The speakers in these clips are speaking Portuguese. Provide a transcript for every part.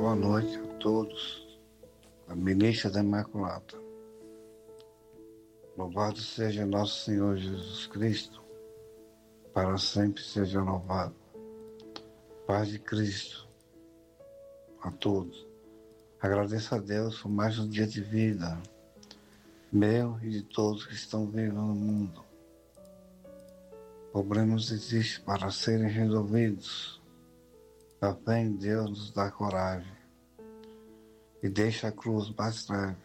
boa noite a todos, a ministra da Imaculada. Louvado seja nosso Senhor Jesus Cristo, para sempre seja louvado. Paz de Cristo a todos. Agradeço a Deus por mais um dia de vida, meu e de todos que estão vivos no mundo. Problemas existem para serem resolvidos. A fé em Deus nos dá coragem e deixa a cruz mais leve.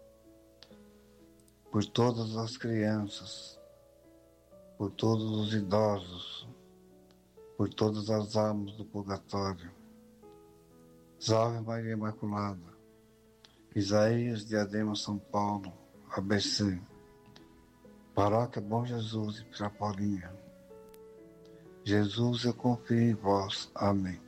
Por todas as crianças, por todos os idosos, por todas as almas do purgatório. Salve Maria Imaculada, Isaías, Diadema, São Paulo, ABC, Paróquia Bom Jesus e Pirapolinha. Jesus, eu confio em vós. Amém.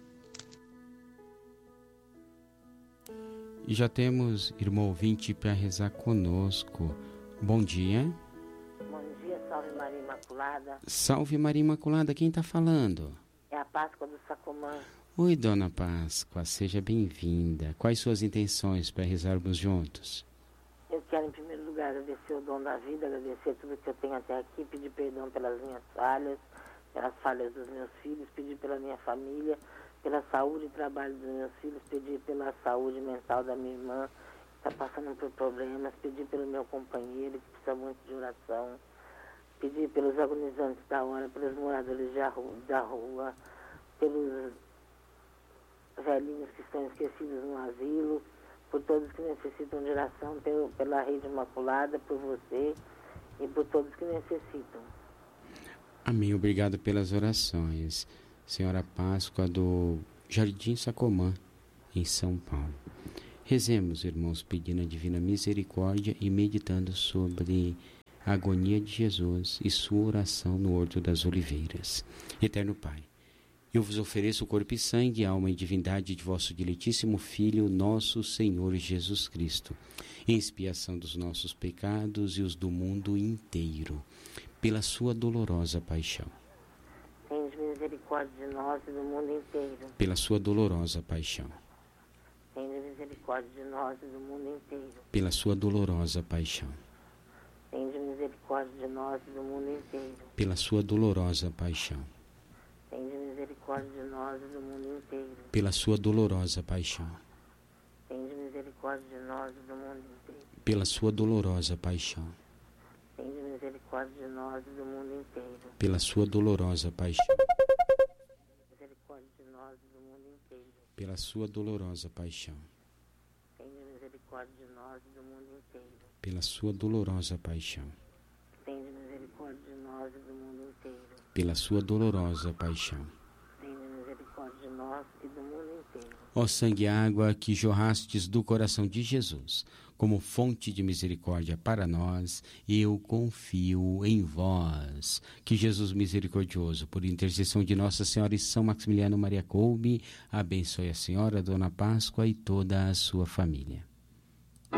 E já temos irmão ouvinte para rezar conosco. Bom dia. Bom dia, salve Maria Imaculada. Salve Maria Imaculada, quem está falando? É a Páscoa do Sacomã. Oi, Dona Páscoa, seja bem-vinda. Quais suas intenções para rezarmos juntos? Eu quero, em primeiro lugar, agradecer o dom da vida, agradecer tudo que eu tenho até aqui, pedir perdão pelas minhas falhas, pelas falhas dos meus filhos, pedir pela minha família, pela saúde e trabalho dos meus filhos, pedir pela saúde mental da minha irmã, que está passando por problemas, pedir pelo meu companheiro, que precisa muito de oração, pedir pelos agonizantes da hora, pelos moradores da rua, pelos velhinhos que estão esquecidos no asilo, por todos que necessitam de oração, pela Rede Imaculada, por você e por todos que necessitam. Amém, obrigado pelas orações. Senhora Páscoa do Jardim Sacomã, em São Paulo. Rezemos, irmãos, pedindo a divina misericórdia e meditando sobre a agonia de Jesus e sua oração no Horto das Oliveiras. Eterno Pai, eu vos ofereço o corpo e sangue, alma e divindade de vosso diletíssimo Filho, nosso Senhor Jesus Cristo, em expiação dos nossos pecados e os do mundo inteiro, pela sua dolorosa paixão. Tende misericórdia de nós e do mundo inteiro. Pela sua dolorosa paixão. Tende misericórdia de nós e do mundo inteiro. Pela sua dolorosa paixão. Tende misericórdia de nós e do mundo inteiro. Pela sua dolorosa paixão. Tende misericórdia de nós e do mundo inteiro. Pela sua dolorosa paixão. Tende misericórdia de nós e do mundo inteiro. Pela sua dolorosa paixão. Tende misericórdia de nós e do mundo inteiro. Pela sua dolorosa paixão. Misericórdia de nós e do mundo inteiro. Pela sua dolorosa paixão. Tende misericórdia de nós e do mundo inteiro. Pela sua dolorosa paixão. Tende misericórdia de nós e do mundo inteiro. Pela sua dolorosa paixão. Tende misericórdia de nós e do mundo inteiro. Ó sangue e água que jorrastes do coração de Jesus, como fonte de misericórdia para nós, eu confio em vós. Que Jesus misericordioso, por intercessão de Nossa Senhora e São Maximiliano Maria Kolbe, abençoe a Senhora, Dona Páscoa e toda a sua família.